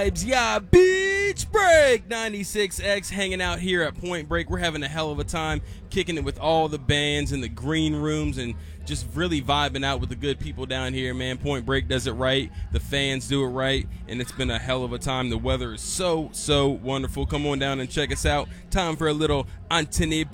vibes. Yeah, Beach Break 96X hanging out here at Point Break. We're having a hell of a time kicking it with all the bands in the green rooms and just really vibing out with the good people down here, man. Point Break does it right. The fans do it right, and it's been a hell of a time. The weather is so wonderful. Come on down and check us out. Time for a little Antenne